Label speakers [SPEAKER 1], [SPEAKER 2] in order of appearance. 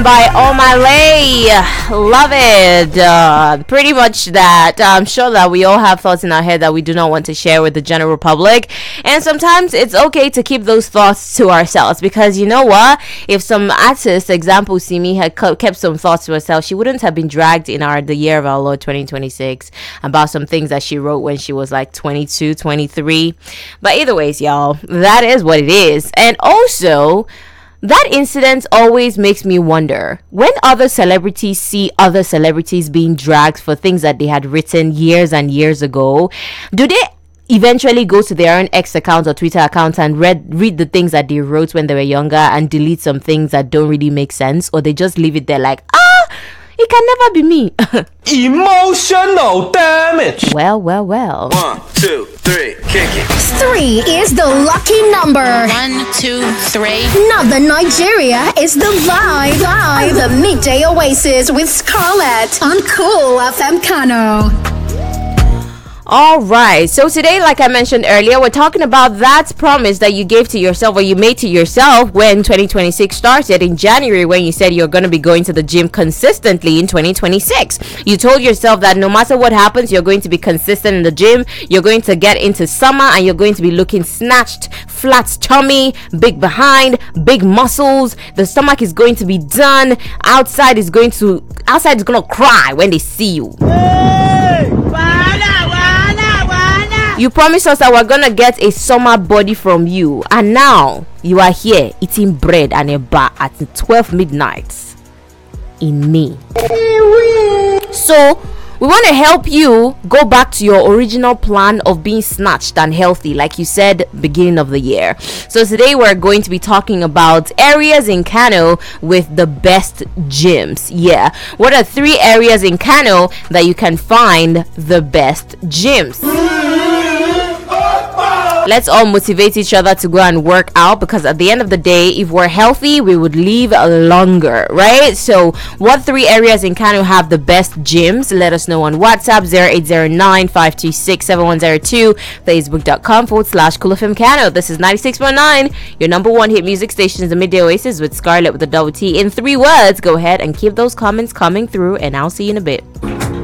[SPEAKER 1] Woman by Omalay. Love it. Pretty much that. I'm sure that we all have thoughts in our head that we do not want to share with the general public. And sometimes it's okay to keep those thoughts to ourselves, because you know what? If some artist, example Simi, had kept some thoughts to herself, she wouldn't have been dragged in the year of our Lord 2026 about some things that she wrote when she was like 22, 23. But either ways, y'all, that is what it is. And also, that incident always makes me wonder, when other celebrities see other celebrities being dragged for things that they had written years and years ago, do they eventually go to their own X account or Twitter account and read the things that they wrote when they were younger and delete some things that don't really make sense? Or they just leave it there like, it can never be me?
[SPEAKER 2] Emotional damage.
[SPEAKER 1] Well.
[SPEAKER 2] 1, 2, 3, kick it.
[SPEAKER 3] 3 is the lucky number.
[SPEAKER 4] 1, 2, 3.
[SPEAKER 3] Northern Nigeria is the vibe. The midday oasis with Scarlett on Cool FM Kano.
[SPEAKER 1] All right, so today, like I mentioned earlier, we're talking about that promise that you gave to yourself, or you made to yourself when 2026 started in January, when you said you're going to be going to the gym consistently in 2026. You told yourself that no matter what happens, you're going to be consistent in the gym, you're going to get into summer, and you're going to be looking snatched, flat tummy, big behind, big muscles. The stomach is going to be done. Outside is going to cry when they see you. You promised us that we're gonna get a summer body from you, and now you are here eating bread and a bar at 12 midnight in May. So we want to help you go back to your original plan of being snatched and healthy, like you said beginning of the year. So today we're going to be talking about areas in Kano with the best gyms. Yeah, what are 3 areas in Kano that you can find the best gyms? Let's all motivate each other to go and work out, because at the end of the day, if we're healthy, we would live longer, right? So what 3 areas in Kano have the best gyms? Let us know on WhatsApp 0809-526-7102, facebook.com/Cool FM Kano. This is 96.9, your number 1 hit music station, the Midday Oasis with Scarlett with a double T. In 3 words, go ahead and keep those comments coming through, and I'll see you in a bit.